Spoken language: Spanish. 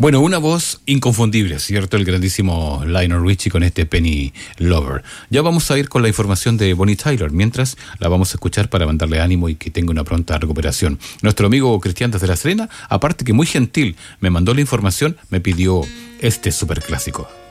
Bueno, una voz inconfundible, ¿cierto? El grandísimo Lionel Richie con este Penny Lover. Ya vamos a ir con la información de Bonnie Tyler, mientras la vamos a escuchar para mandarle ánimo y que tenga una pronta recuperación. Nuestro amigo Cristian desde La Serena, aparte que muy gentil, me mandó la información, me pidió este superclásico.